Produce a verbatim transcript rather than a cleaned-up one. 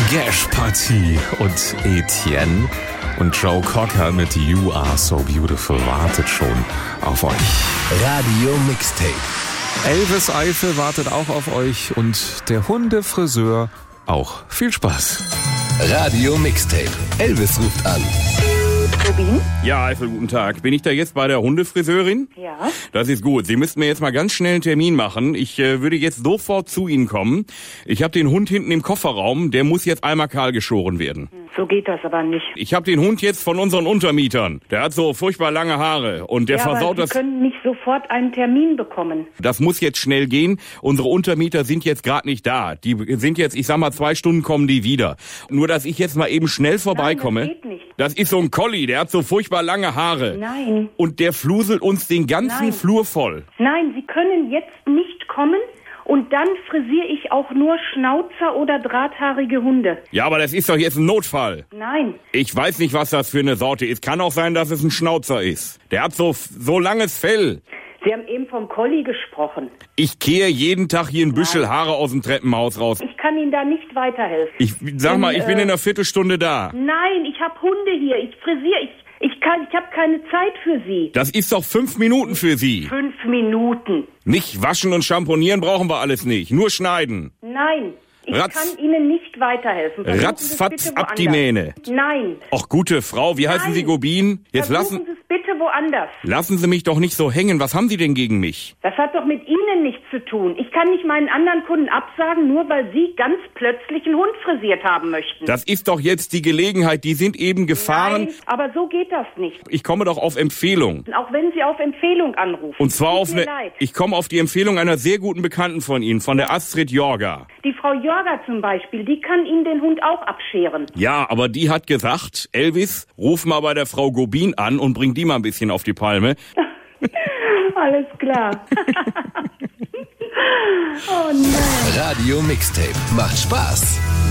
Gashpartie und Etienne und Joe Cocker mit You Are So Beautiful wartet schon auf euch. Radio Mixtape. Elvis Eifel wartet auch auf euch und der Hundefriseur auch. Viel Spaß. Radio Mixtape. Elvis ruft an. Rubin? Ja, Eifel, guten Tag. Bin ich da jetzt bei der Hundefriseurin? Ja. Das ist gut. Sie müssten mir jetzt mal ganz schnell einen Termin machen. Ich äh, würde jetzt sofort zu Ihnen kommen. Ich habe den Hund hinten im Kofferraum. Der muss jetzt einmal kahl geschoren werden. So geht das aber nicht. Ich habe den Hund jetzt von unseren Untermietern. Der hat so furchtbar lange Haare und der ja, versaut aber das. Sie können nicht sofort einen Termin bekommen. Das muss jetzt schnell gehen. Unsere Untermieter sind jetzt gerade nicht da. Die sind jetzt, ich sag mal, zwei Stunden kommen die wieder. Nur, dass ich jetzt mal eben schnell vorbeikomme. Nein, das geht nicht. Das ist so ein Collie, der hat so furchtbar lange Haare. Nein. Und der fluselt uns den ganzen Nein. Flur voll. Nein, Sie können jetzt nicht kommen und dann frisiere ich auch nur Schnauzer oder drahthaarige Hunde. Ja, aber das ist doch jetzt ein Notfall. Nein. Ich weiß nicht, was das für eine Sorte ist. Kann auch sein, dass es ein Schnauzer ist. Der hat so, so langes Fell. Sie haben eben vom Collie gesprochen. Ich kehre jeden Tag hier ein Büschel Nein. Haare aus dem Treppenhaus raus. Ich kann Ihnen da nicht weiterhelfen. Ich sag mal, ich bin äh, in einer Viertelstunde da. Nein, ich habe Hunde hier. Ich frisiere. Ich, ich kann, ich habe keine Zeit für Sie. Das ist doch fünf Minuten für Sie. Fünf Minuten. Nicht waschen und schamponieren brauchen wir alles nicht. Nur schneiden. Nein. Ich Ratz- kann Ihnen nicht weiterhelfen. Versuchen Sie es Ratzfatz bitte ab die woanders. Mähne. Nein. Och, gute Frau, wie heißen Nein. Sie, Gobin? Jetzt Versuchen lassen, Sie es bitte woanders. lassen Sie mich doch nicht so hängen. Was haben Sie denn gegen mich? Das hat doch mit Ihnen nichts zu tun. Ich kann nicht meinen anderen Kunden absagen, nur weil Sie ganz plötzlich einen Hund frisiert haben möchten. Das ist doch jetzt die Gelegenheit. Die sind eben gefahren. Nein, aber so geht das nicht. Ich komme doch auf Empfehlung. Auch wenn Sie auf Empfehlung anrufen. Und zwar Tut auf mir eine, leid. ich komme auf die Empfehlung einer sehr guten Bekannten von Ihnen, von der Astrid Jorga. Die Frau Jorga zum Beispiel, die kann Ihnen den Hund auch abscheren. Ja, aber die hat gesagt, Elvis, ruf mal bei der Frau Gobin an und bring die mal ein bisschen auf die Palme. Alles klar. Oh nein. Radio Mixtape. Macht Spaß.